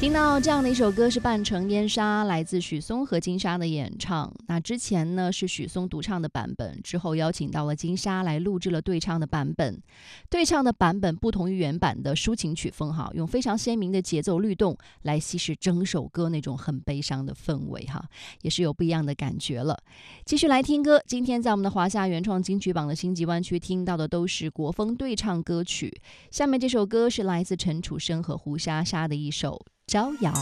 听到这样的一首歌是《半城烟沙》，来自许嵩和金莎的演唱。那之前呢是许嵩独唱的版本，之后邀请到了金莎来录制了对唱的版本。对唱的版本不同于原版的抒情曲风哈，用非常鲜明的节奏律动来稀释整首歌那种很悲伤的氛围哈，也是有不一样的感觉了。继续来听歌，今天在我们的华夏原创金曲榜的星级湾区听到的都是国风对唱歌曲。下面这首歌是来自陈楚生和胡莎莎的一首《招摇》。